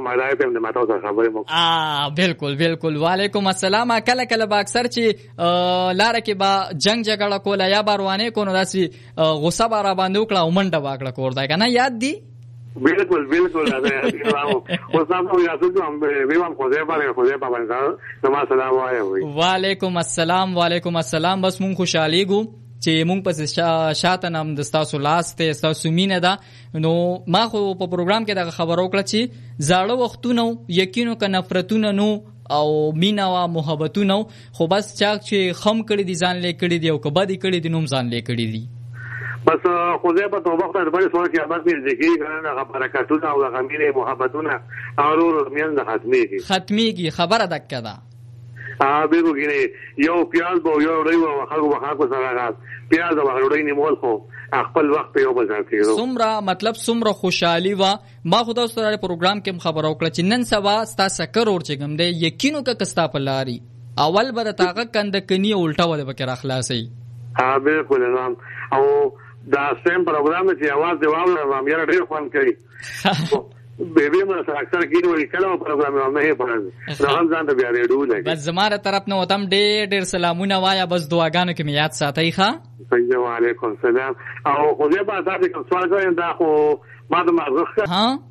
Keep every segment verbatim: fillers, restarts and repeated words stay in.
مالای په د ماته سره خبرې مو اه بالکل بالکل. وعلیکم السلام. کله کله با اکثر چې لار کې با جنگ جګړه کوله یا باروانه کو نو داسي غصه بار باندې وکړه او منډه واکړه کور دا کنه یاد دی؟ بالکل بالکل او تاسو یو تاسو هم ویوم خو دې باندې خو دې باندې نو سلام وایو. وعلیکم السلام. وعلیکم السلام. بس مونږ خوشالي ګو چې مونږ پس شاته نام د تاسو لاسته تاسو مینه ده. نو ما خو په پروګرام کې د خبرو کړ چې زاړه وختونو یقینو ک نفرتونه نو او مینا او محبتونه خو بس چا چې خم کړي دي ځان لیکړي دي او کبا دي کړي دي نوم ځان لیکړي دي. بس خو دې په توبه ته باندې سوال کې بس دې کې کنه برکاتونه او غمینه محبتونه اورور مين د ختميږي ختميږي خبره دکې ده. ا به وګینه یو پیاز بو یو ریو خلکو خلکو سره راځ پیاز او غړوړې نیمول خو خپل وخت یو بل ځای کېږي. سمره مطلب سمره خوشحالي وا. ما خدا سره پروګرام کې خبر او کړ چې نن سبا ستا سکر اور چې ګم دې یقینو ک کستا پلاري اول بر تاغه کند کني الټا ول بکر اخلاصي. ها بالکل نظام او دا سیم پروګرام چې आवाज دی واو ما یې ډېر خوان کړی بیبي مې سره اکثر کینوي کله پروګرام نه پړل نو هم ځان ته بیا ریډو لګي. بس زماره طرف نه وتم ډېر ډېر سلامونه وایا بس دعاګانو کې مې یاد ساتي ښا. وعلیکم السلام. او خو دې په تاسو کې سوال کوم دا خو ما د مازغه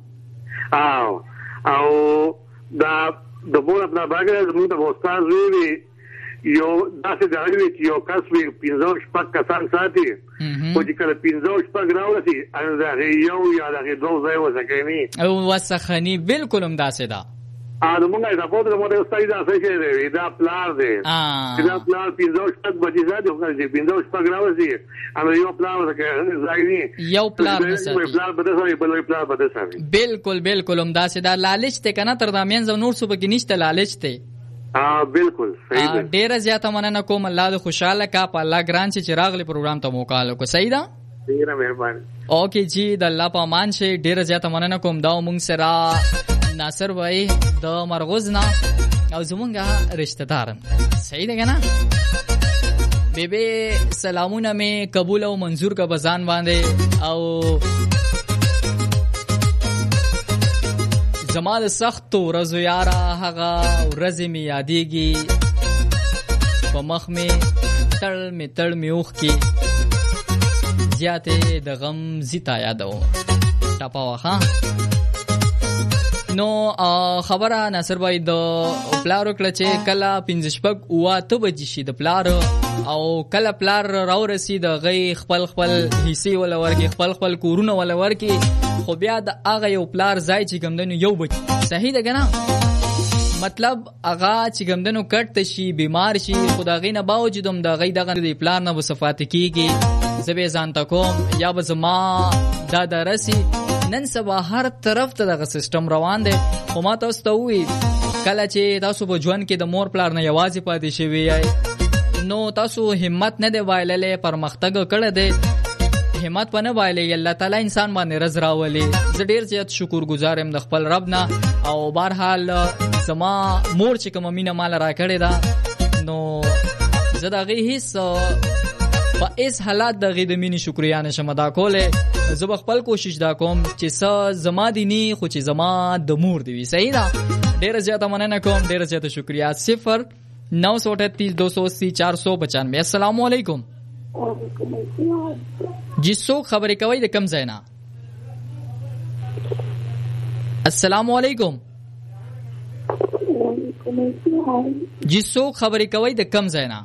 ها او او دا د بوله په باګه زموږ د استاد وی یو داسې ځای چې یو کس وی پنځه شپږ کسان ساتي او چې کله پنځه شپږ راوړي ان دا یو یا دا دوه ځای وځکېني او وسخني بالکل هم داسې ده. ا د مونږه دا په دغه مو استاد دا څه دی دا پلان دی دا پلان پنځه شپږ بجې زاد یو کله پنځه شپږ راوړي ان یو پلان وځکې ځای یو پلان نه پلان بده سره بل پلان بده سره بالکل بالکل هم داسې دا لالچ ته کنه تر دا مين زو نور څه بګی نشته لالچ ته. ها بالکل صحیح ده. ډیره زیاته مننه کوم. الله دې خوشاله کا په الله ګران چې چراغلی پروګرام ته موقع لکو. صحیح ده. ډیره مهرباني. اوکے جی د الله په امان شي. ډیره زیاته مننه کوم. دا مونږ سره ناصر وای د مرغوز نه او زمونږه رشتہ دارن. صحیح ده کنه. بیبي سلامونه می قبول او منظور کا بزان باندې او زما د سخت ورځو یارا هغه ورځې می یادېږي په مخ می تړ می تړ می اوخ کې زیاتې د غم زیتا یادو ټاپا وخا. نو خبره ناصر بھائی د پلارو کله چې کله پنځه شپږ واته بجې شي د پلار او کله پلار راو رسی د غي خپل خپل حصے ولا ورکی خپل خپل کورونه ولا ورکی خو بیا د هغه یو پلار ځای چې ګمدنو یو بچ. صحیح ده کنه. مطلب هغه چې ګمدنو کټ شي بیمار شي خدای نه باوجود هم د غي دغه د پلار نه وصفات کیږي زبې ځان تکوم یا بزما دا درسي نن سبا هر طرف ته دغه سیستم روان دی. خو ما تاسو ته وی کله چې تاسو په ژوند کې د مور پلار نه یوازې پاتې شوی نو تاسو همت نه دی وایللې پرمختګ کړی دی همت پنه وایلې الله تعالی انسان باندې رضا راولي. زه ډیر زیات شکر گزار یم د خپل رب نه او بهرحال زما مور چې کوم مینه مال را کړی دا نو زه دغه هیڅ په اس حالات دغه د مینې شکریا نشم ادا کوله. زه خپل کوشش دا کوم چې س زما دیني خو چې زما د مور دی وي. صحیح ده. ډیر زیات مننه کوم. ډیر زیات شکریا. صفر نو سو اٹھتیس دو سو اسی چار سو پچانوے. السلام علیکم. جی څوک خبرې کوي د کم ځای نه؟ السلام علیکم. جی څوک خبرې کوي د کم ځای نه؟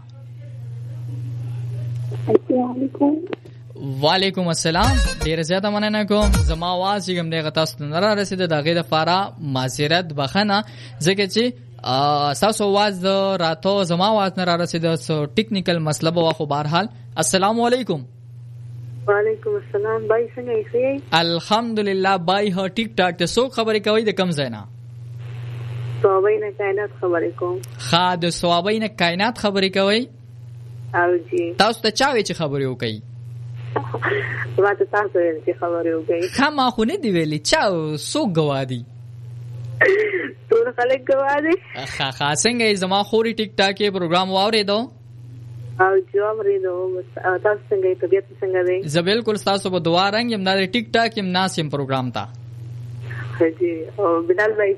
وعلیکم السلام. ډیر زیاته مننه کوم. زما आवाज چې کوم دغه تاسو نه را رسیده دغه د فارا معذرت بخنه ځکه چې تاسو आवाज راتو زما आवाज نه را رسیده سو ټیکنیکل مسله به خو بهرحال. السلام علیکم. وعلیکم السلام. بای څنګه یې؟ الحمدلله بای ها ټیک ټاک. ته څوک خبرې کوي د کم ځای نه؟ ثوابین کائنات خبرې کوم. خا د ثوابین کائنات خبرې کوي؟ او جی تاسو ته چا وی چې خبرې وکړي؟ واته تاسو یې چې خبرې وکړي. خما خو نه دی ویلي چا څوک گوادي؟ ټول خلک گوادي. خا خا څنګه زما خوري ټیک ټاک پروګرام واورېدو او جواب ریدو. تاسو څنګه طبيعت څنګه دی؟ زه بالکل تاسو په دعا رنګ یم. دا ټیک ټاک یم ناسم پروګرام تا. جی او بلال بھائی